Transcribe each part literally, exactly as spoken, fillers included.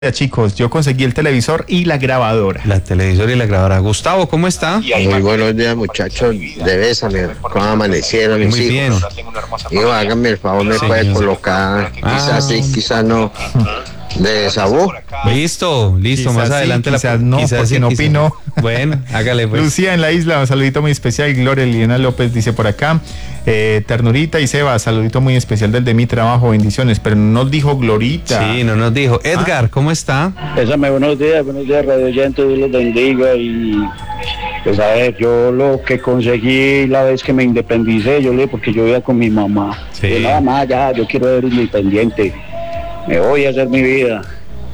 Ya, chicos, yo conseguí el televisor y la grabadora. La televisor y la grabadora. Gustavo, ¿cómo está? Muy buenos días, muchachos de Bésame. ¿Cómo amanecieron mis Muy hijos? bien. Hijo, hágame el favor, me Sí, puede señor. colocar, Ah. quizás sí, quizás no, de sabor. Listo, listo, Quizás más sí, adelante quizás no, porque sí, no quizás- opino. Bueno, hágale pues. Lucía en la isla, un saludito muy especial. Gloria Liliana López dice por acá, eh, Ternurita y Seba, saludito muy especial del de mi trabajo, bendiciones, pero no nos dijo Glorita. Sí, no nos dijo. Edgar, ¿cómo está? Bésame, buenos días, buenos días, Radio Oyente, Dios los bendiga. Y pues a ver, yo lo que conseguí la vez que me independicé, yo le porque yo vivía con mi mamá. Sí. Yo, nada más, ya, yo quiero ser independiente, me voy a hacer mi vida.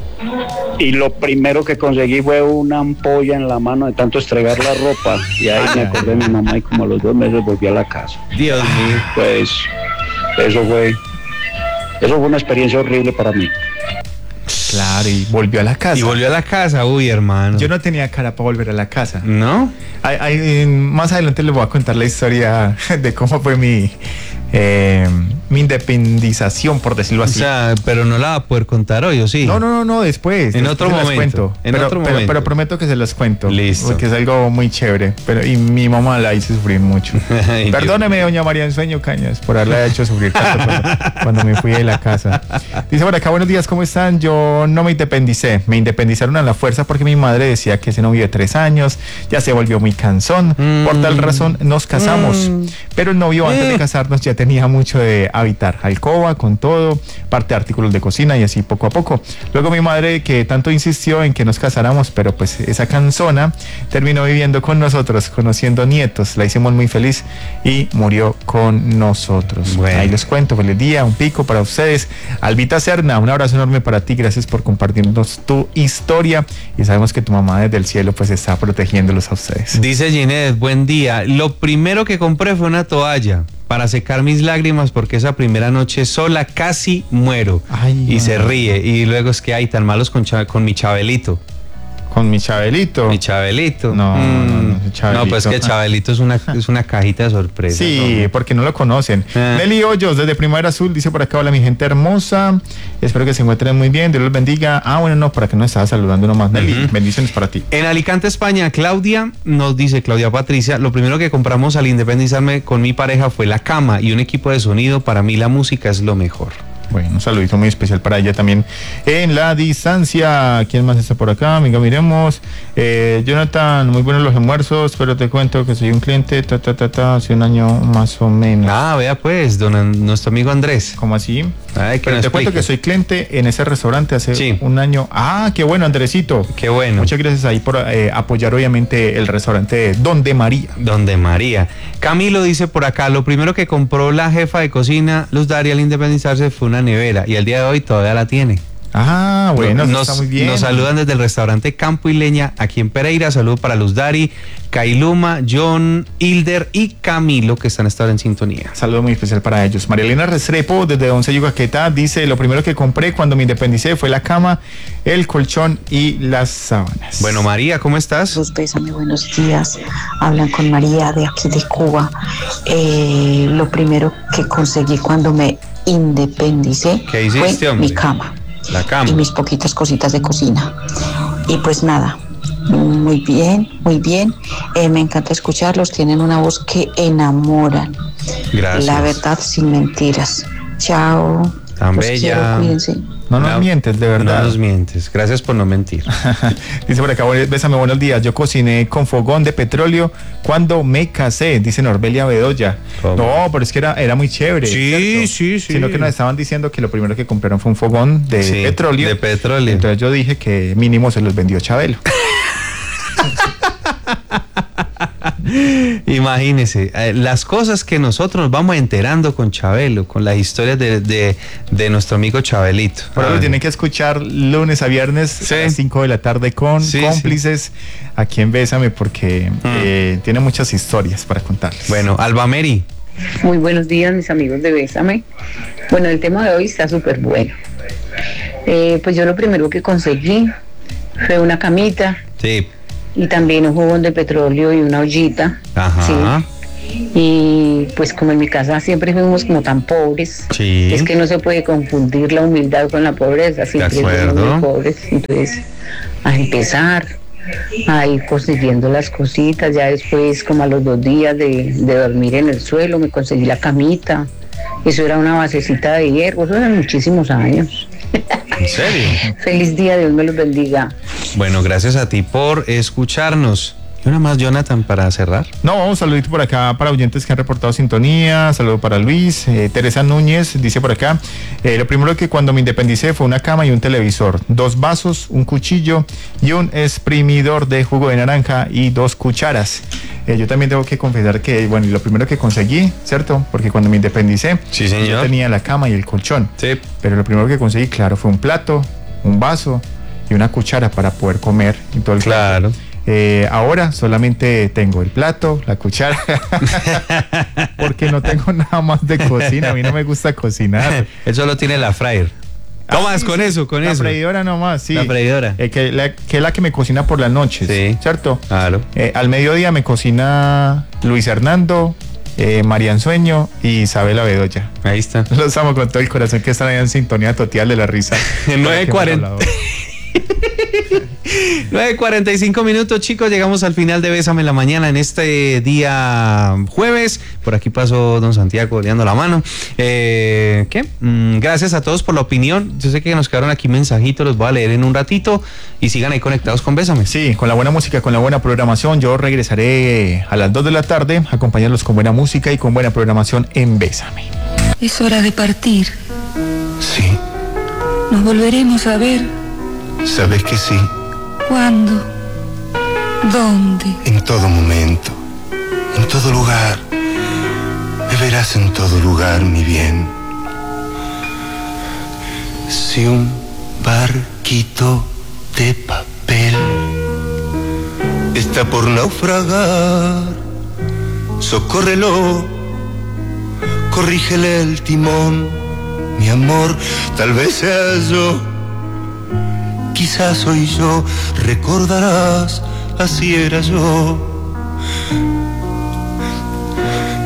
Y lo primero que conseguí fue una ampolla en la mano de tanto estregar la ropa. Y ahí me acordé de mi mamá y como a los dos meses volví a la casa. Dios mío. Pues eso fue, eso fue una experiencia horrible para mí. Claro, y volvió a la casa. Y volvió a la casa, uy, hermano. Yo no tenía cara para volver a la casa. ¿No? Ay, ay, más adelante les voy a contar la historia de cómo fue mi, eh, mi independización, por decirlo O así. sea, pero no la va a poder contar hoy, ¿o sí? No, no, no, no, después. En después otro se las momento, cuento. en pero, otro pero- momento. pero prometo que se los cuento. Listo. Porque es algo muy chévere. Pero, y mi mamá la hice sufrir mucho. Ay, Perdóneme, doña María Ensueño Cañas, por haberla hecho sufrir tanto cuando, cuando me fui de la casa. Dice por acá, buenos días, ¿cómo están? Yo no me independicé. Me independizaron a la fuerza porque mi madre decía que ese novio de tres años ya se volvió muy cansón. Mm. Por tal razón nos casamos. Mm. Pero el novio antes Eh. de casarnos ya tenía mucho de habitar. Alcoba, con todo, parte de artículos de cocina y así poco a poco. Luego mi madre, que tanto insistió en que nos casáramos, pero pues esa cansona terminó viviendo con nosotros, conociendo nietos. La hicimos muy feliz y murió con nosotros. Bueno. Ahí les cuento, feliz día, un pico para ustedes. Albita Serna, un abrazo enorme para ti, gracias por compartirnos tu historia y sabemos que tu mamá desde el cielo pues está protegiéndolos a ustedes. Dice Ginette, buen día. Lo primero que compré fue una toalla para secar mis lágrimas porque esa primera noche sola casi muero. Ay, y se madre. ríe. Y luego es que hay tan malos con, Cha- con mi Chabelito. Con mi Chabelito. Mi Chabelito. No, Mm. no, no, ese Chabelito. No, pues que Chabelito es una, es una cajita de sorpresa. Sí, ¿no? porque no lo conocen. Ah. Nelly Hoyos, desde Primavera Azul, dice por acá, hola mi gente hermosa, espero que se encuentren muy bien, Dios los bendiga. Ah, bueno, no, para que no estaba saludando nomás. Nelly, Ujú. bendiciones para ti. En Alicante, España, Claudia nos dice, Claudia Patricia, lo primero que compramos al independizarme con mi pareja fue la cama y un equipo de sonido. Para mí la música es lo mejor. Bueno, un saludito muy especial para ella también. En la distancia, ¿quién más está por acá? Amiga, miremos. Eh, Jonathan, muy buenos los almuerzos, pero te cuento que soy un cliente, ta, ta, ta, ta, hace un año más o menos. Ah, vea pues, don An- nuestro amigo Andrés. ¿Cómo así? Ay, que Pero nos te cuento explique. que soy cliente en ese restaurante hace Sí. un año. Ah, qué bueno, Andresito. Qué bueno. Muchas gracias ahí por eh, apoyar obviamente el restaurante Donde María. Donde María. Camilo dice por acá, lo primero que compró la jefa de cocina, Luz Dari, al independizarse fue una nevera y al día de hoy todavía la tiene. Ah, bueno, eso nos, está muy bien. nos saludan desde el restaurante Campo y Leña aquí en Pereira. Saludos para Luz Dari, Kailuma, John, Hilder y Camilo que están esta hora en sintonía. Saludo muy especial para ellos. María Elena Restrepo, desde Once Yucaqueta, dice, lo primero que compré cuando me independicé fue la cama, el colchón y las sábanas. Bueno, María, ¿cómo estás? Jesús, bésame, buenos días. Hablan con María de aquí de Cuba. Eh, lo primero que conseguí cuando me independicé ¿Qué hiciste, fue hombre? mi cama La cama. y mis poquitas cositas de cocina. Y pues nada, muy bien, muy bien. Eh, me encanta escucharlos, tienen una voz que enamoran. Gracias. La verdad, sin mentiras. Chao. Tan Los bella. quiero, cuídense. No nos No, mientes, de verdad. No nos mientes. Gracias por no mentir. Dice por acá, bueno, bésame, buenos días. Yo cociné con fogón de petróleo cuando me casé, dice Norbelia Bedoya. ¿Cómo? No, pero es que era, era muy chévere. Sí, ¿cierto? sí, sí. Sino que nos estaban diciendo que lo primero que compraron fue un fogón de Sí, petróleo. de petróleo. Entonces yo dije que mínimo se los vendió Chabelo. Imagínese, eh, las cosas que nosotros nos vamos enterando con Chabelo, con las historias de, de, de nuestro amigo Chabelito. Por eso Ah, lo tienen que escuchar lunes a viernes Sí. a las cinco de la tarde con Sí, cómplices aquí en Bésame porque eh, tiene muchas historias para contarles. Bueno, Alba Mary. Muy buenos días, mis amigos de Bésame. Bueno, el tema de hoy está súper bueno. Eh, pues yo lo primero que conseguí fue una camita Sí. y también un jugón de petróleo y una ollita. Ajá. Sí. Y pues como en mi casa siempre fuimos como tan pobres, Sí. es que no se puede confundir la humildad con la pobreza, siempre fuimos acuerdo. muy pobres. Entonces, a empezar a ir consiguiendo las cositas, ya después como a los dos días de, de dormir en el suelo me conseguí la camita, eso era una basecita de hierro, eso eran muchísimos años. ¿En serio? Feliz día, Dios me los bendiga. Bueno, gracias a ti por escucharnos. Y una más, Jonathan, para cerrar. No, un saludito por acá para oyentes que han reportado sintonía, saludo para Luis, eh, Teresa Núñez dice por acá, eh, lo primero que cuando me independicé fue una cama y un televisor, dos vasos, un cuchillo y un exprimidor de jugo de naranja y dos cucharas. Eh, yo también tengo que confesar que, bueno, lo primero que conseguí, ¿cierto? Porque cuando me independicé, Sí, señor. yo tenía la cama y el colchón, Sí. pero lo primero que conseguí, claro, fue un plato, un vaso y una cuchara para poder comer y todo el Claro. Eh, ahora solamente tengo el plato, la cuchara, porque no tengo nada más de cocina. A mí no me gusta cocinar. Él solo tiene la fryer. ¿Cómo Ah, vas sí, con sí. eso? Con la eso. freidora nomás, sí. La freidora. Eh, que, la, que es la que me cocina por las noches, Sí. ¿cierto? Claro. Eh, al mediodía me cocina Luis Hernando, eh, Marian Sueño y Isabela Bedoya. Ahí está. Los amo con todo el corazón, que están ahí en sintonía total de la risa. nueve cuarenta. nueve cuarenta y cinco minutos, chicos, llegamos al final de Bésame en la Mañana en este día jueves. Por aquí pasó don Santiago oleando la mano. Eh, ¿Qué? Mm, gracias a todos por la opinión. Yo sé que nos quedaron aquí mensajitos, los voy a leer en un ratito y sigan ahí conectados con Bésame. Sí, con la buena música, con la buena programación. Yo regresaré a las dos de la tarde a acompañarlos con buena música y con buena programación en Bésame. Es hora de partir. Sí, Nos volveremos a ver. sabes que sí, ¿Cuándo? ¿Dónde? en todo momento, en todo lugar. Me verás en todo lugar, mi bien. Si un barquito de papel está por naufragar, socórrelo, corrígele el timón, mi amor, tal vez sea yo. Quizás soy yo, recordarás, así era yo.